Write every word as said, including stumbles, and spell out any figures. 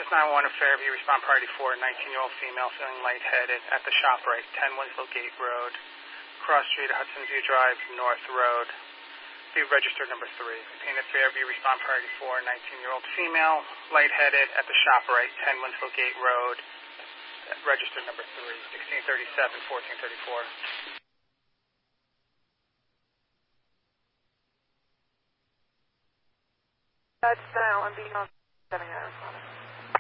Texas nine one one in Fairview, respond priority four, nineteen-year-old female feeling lightheaded at the ShopRite, ten Winslow Gate Road, Cross Street, Hudson View Drive, North Road. Be registered number three. Contained at Fairview, respond priority four, nineteen-year-old female lightheaded at the ShopRite, ten Winslow Gate Road, registered number three, sixteen thirty-seven, fourteen thirty-four. Touchdown, I'm being on seven hours.